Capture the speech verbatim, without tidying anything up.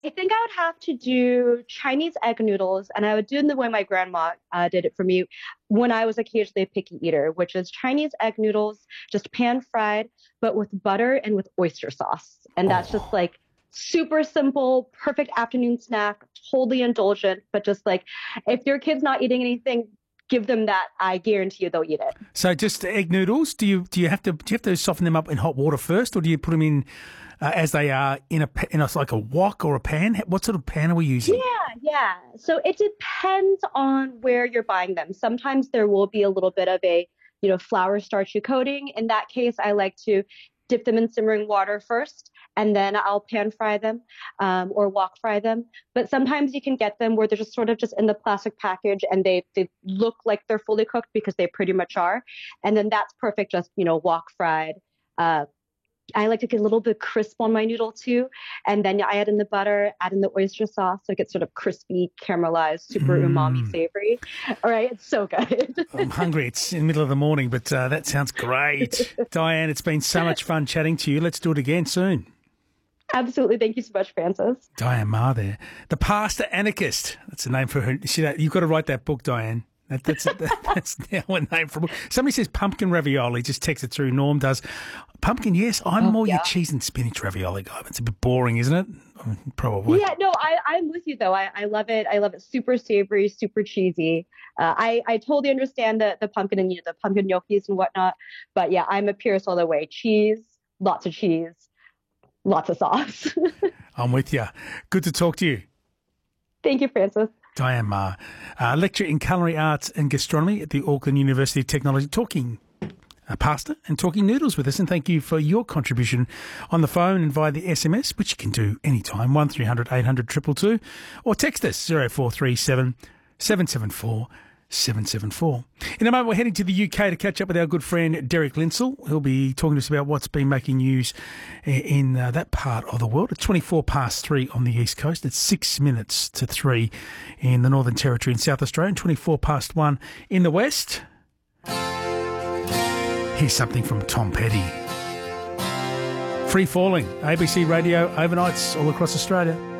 I think I would have to do Chinese egg noodles, and I would do it the way my grandma uh, did it for me when I was occasionally a picky eater, which is Chinese egg noodles, just pan fried, but with butter and with oyster sauce. And that's just Oh, like super simple, perfect afternoon snack, totally indulgent, but just like if your kid's not eating anything, give them that. I guarantee you they'll eat it. so just egg noodles. Do you do you have to do you have to soften them up in hot water first, or do you put them in uh, as they are in a pa- in a like a wok or a pan? What sort of pan are we Yeah, using? yeah. So it depends on where you're buying them. Sometimes there will be a little bit of a, you know, flour starchy coating. In that case, I like to dip them in simmering water first, and then I'll pan fry them um, or wok fry them. But sometimes you can get them where they're just sort of just in the plastic package and they they look like they're fully cooked because they pretty much are. And then that's perfect, just, you know, wok fried. Uh, I like to get a little bit crisp on my noodle too. And then I add in the butter, add in the oyster sauce. So it gets sort of crispy, caramelized, super umami Mm, savory. All right. It's so good. I'm hungry. It's in the middle of the morning, but uh, that sounds great. Diane, it's been so much fun chatting to you. Let's do it again soon. Absolutely. Thank you so much, Francis. Diane Ma there. The Pasta Anarchist. That's the name for her. See that? You've got to write that book, Diane. That, that's that's now a name for a book. Somebody says pumpkin ravioli. Just text it through. Norm does. Pumpkin, yes. I'm Oh, more your yeah. cheese and spinach ravioli guy. It's a bit boring, isn't it? Oh, probably. Yeah, no, I, I'm with you though. I, I love it. I love it. Super savory, super cheesy. Uh, I, I totally understand the, the pumpkin and, you know, the pumpkin gnocchis and whatnot. But yeah, I'm a purist all the way. Cheese, lots of cheese, lots of sauce. I'm with you. Good to talk to you. Thank you, Francis. Diane Ma, uh, lecturer in culinary arts and gastronomy at the Auckland University of Technology, talking uh, pasta and talking noodles with us. And thank you for your contribution on the phone and via the S M S, which you can do anytime, one three hundred eight hundred two two two, or text us zero four three seven seven seven four seven seven four. In a moment, we're heading to the U K to catch up with our good friend Derek Linsell. He'll be talking to us about what's been making news in uh, that part of the world. It's twenty-four past three on the East Coast. It's six minutes to three in the Northern Territory in South Australia, and twenty-four past one in the West. Here's something from Tom Petty. Free Falling, A B C Radio, overnights all across Australia.